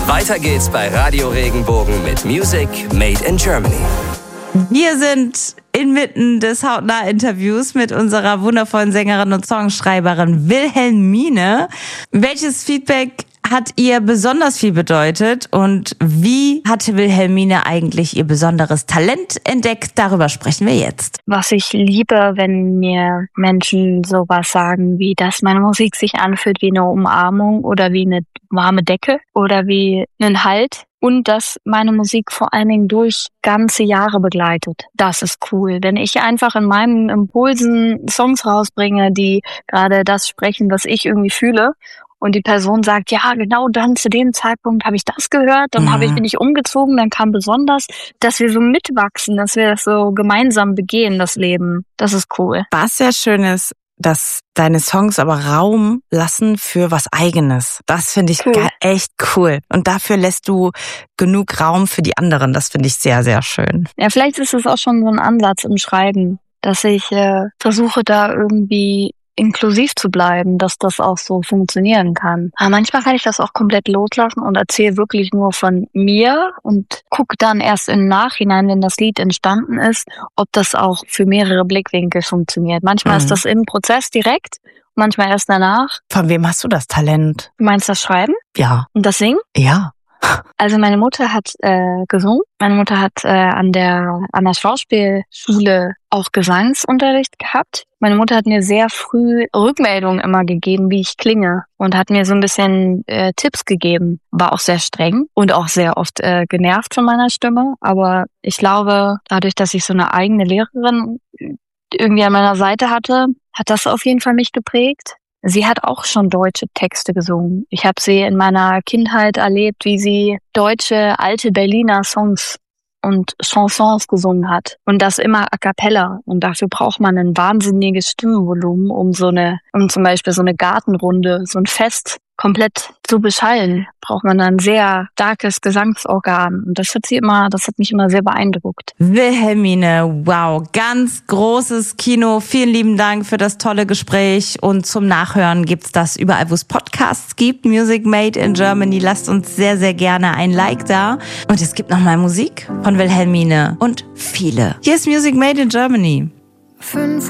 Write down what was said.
Weiter geht's bei Radio Regenbogen mit Music Made in Germany. Wir sind inmitten des Hautnah-Interviews mit unserer wundervollen Sängerin und Songschreiberin Wilhelmine. Welches Feedback hat ihr besonders viel bedeutet und wie hatte Wilhelmine eigentlich ihr besonderes Talent entdeckt? Darüber sprechen wir jetzt. Was ich liebe, wenn mir Menschen sowas sagen, wie dass meine Musik sich anfühlt wie eine Umarmung oder wie eine warme Decke oder wie einen Halt. Und dass meine Musik vor allen Dingen durch ganze Jahre begleitet. Das ist cool. Wenn ich einfach in meinen Impulsen Songs rausbringe, die gerade das sprechen, was ich irgendwie fühle, und die Person sagt, ja, genau dann zu dem Zeitpunkt habe ich das gehört, dann bin ich umgezogen, dann kam besonders, dass wir so mitwachsen, dass wir das so gemeinsam begehen, das Leben. Das ist cool. Was sehr schön ist, dass deine Songs aber Raum lassen für was Eigenes. Das finde ich echt cool. Und dafür lässt du genug Raum für die anderen. Das finde ich sehr, sehr schön. Ja, vielleicht ist es auch schon so ein Ansatz im Schreiben, dass ich versuche, da irgendwie inklusiv zu bleiben, dass das auch so funktionieren kann. Aber manchmal kann ich das auch komplett loslassen und erzähle wirklich nur von mir und gucke dann erst im Nachhinein, wenn das Lied entstanden ist, ob das auch für mehrere Blickwinkel funktioniert. Manchmal ist das im Prozess direkt, manchmal erst danach. Von wem hast du das Talent? Du meinst das Schreiben? Ja. Und das Singen? Ja. Also meine Mutter hat gesungen. Meine Mutter hat an der Schauspielschule auch Gesangsunterricht gehabt. Meine Mutter hat mir sehr früh Rückmeldungen immer gegeben, wie ich klinge und hat mir so ein bisschen Tipps gegeben. War auch sehr streng und auch sehr oft genervt von meiner Stimme. Aber ich glaube, dadurch, dass ich so eine eigene Lehrerin irgendwie an meiner Seite hatte, hat das auf jeden Fall mich geprägt. Sie hat auch schon deutsche Texte gesungen. Ich habe sie in meiner Kindheit erlebt, wie sie deutsche, alte Berliner Songs und Chansons gesungen hat. Und das immer a cappella. Und dafür braucht man ein wahnsinniges Stimmvolumen, um zum Beispiel so eine Gartenrunde, so ein Fest komplett zu beschallen, braucht man ein sehr starkes Gesangsorgan. Und das hat mich immer sehr beeindruckt. Wilhelmine, wow, ganz großes Kino. Vielen lieben Dank für das tolle Gespräch. Und zum Nachhören gibt's das überall, wo es Podcasts gibt. Music Made in Germany. Lasst uns sehr, sehr gerne ein Like da. Und es gibt nochmal Musik von Wilhelmine und viele. Hier ist Music Made in Germany. 5